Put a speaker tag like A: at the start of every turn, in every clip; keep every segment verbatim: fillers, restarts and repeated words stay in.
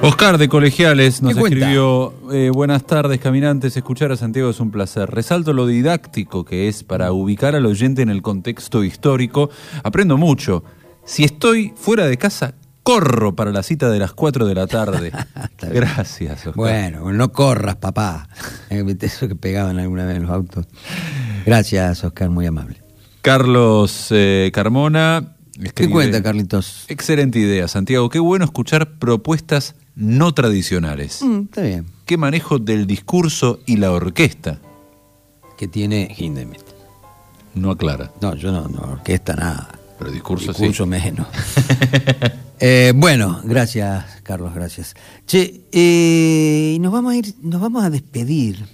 A: Oscar de Colegiales nos
B: ¿Qué cuenta?
A: escribió, eh, buenas tardes caminantes, escuchar a Santiago es un placer. Resalto lo didáctico que es para ubicar al oyente en el contexto histórico. Aprendo mucho. Si estoy fuera de casa, corro para la cita de las cuatro de la tarde. Gracias, Oscar.
B: Bueno, no corras, papá. Eso que pegaban alguna vez en los autos. Gracias, Oscar, muy amable.
A: Carlos eh, Carmona escribe,
B: ¿Qué cuenta, Carlitos?
A: Excelente idea, Santiago. Qué bueno escuchar propuestas no tradicionales.
B: Mm, está bien.
A: Qué manejo del discurso y la orquesta.
B: Que tiene Hindemith.
A: No aclara.
B: No, yo no, no orquesta nada.
A: Pero discurso,
B: discurso
A: sí.
B: menos. eh, bueno, gracias, Carlos, gracias. Che, eh, nos vamos a ir, nos vamos a despedir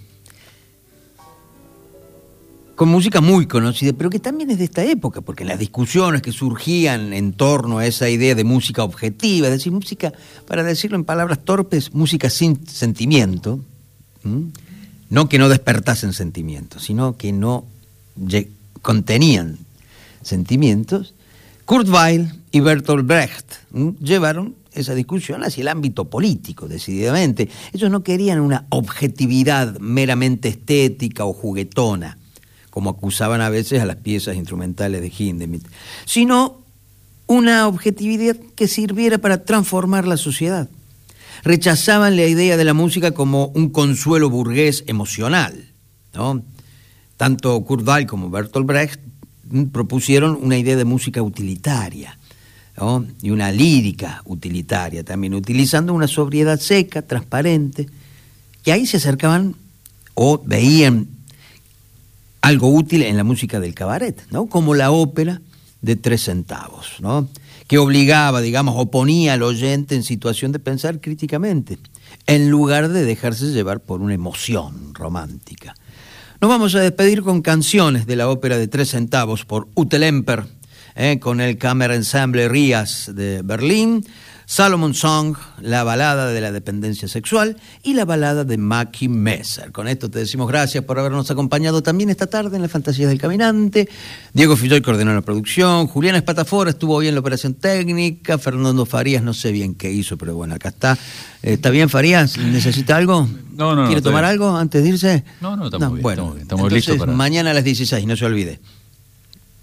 B: con música muy conocida, pero que también es de esta época, porque las discusiones que surgían en torno a esa idea de música objetiva, es decir, música, para decirlo en palabras torpes, música sin sentimiento, ¿m? No que no despertasen sentimientos, sino que no contenían sentimientos. Kurt Weill y Bertolt Brecht ¿m? llevaron esa discusión hacia el ámbito político, decididamente. Ellos no querían una objetividad meramente estética o juguetona, como acusaban a veces a las piezas instrumentales de Hindemith, sino una objetividad que sirviera para transformar la sociedad. Rechazaban la idea de la música como un consuelo burgués emocional, ¿no? Tanto Kurt Weill como Bertolt Brecht propusieron una idea de música utilitaria, ¿no? Y una lírica utilitaria también, utilizando una sobriedad seca, transparente, que ahí se acercaban o veían algo útil en la música del cabaret, ¿no? Como la ópera de tres centavos, ¿no? Que obligaba, digamos, o ponía al oyente en situación de pensar críticamente, en lugar de dejarse llevar por una emoción romántica. Nos vamos a despedir con canciones de la ópera de tres centavos por Ute Lemper, ¿eh? Con el Kammerensemble Rias de Berlín, Salomon Song, la balada de la dependencia sexual y la balada de Mackie Messer. Con esto te decimos gracias por habernos acompañado también esta tarde en las Fantasías del Caminante. Diego Filloy coordinó la producción, Julián Espatafora estuvo hoy en la operación técnica, Fernando Farías no sé bien qué hizo, pero bueno, acá está. ¿Está bien, Farías? ¿Necesita algo?
A: No, no, no.
B: ¿Quiere tomar
A: bien.
B: algo antes de irse?
A: No, no, estamos
B: no,
A: bien,
B: bueno,
A: estamos bien. Estamos
B: entonces,
A: listos para...
B: mañana a las dieciséis, no se olvide.